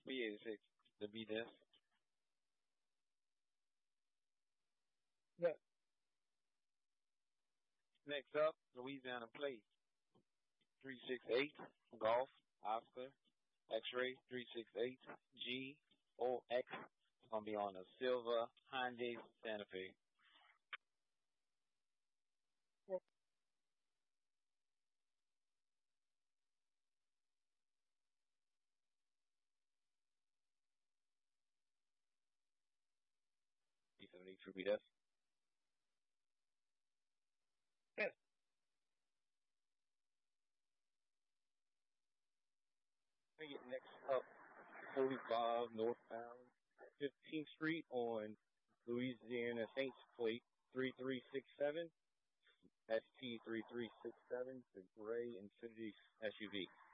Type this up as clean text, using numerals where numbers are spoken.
B86, the B-Desk. Yeah. Next up, Louisiana Plate 368, Golf, Oscar, X-Ray 368, G, O, X. It's going to be on a silver Hyundai Santa Fe. B70 True B-Desk. Yes. We get next up 45 northbound 15th Street on Louisiana Saints Plate 3367. ST3367, the gray Infiniti SUV.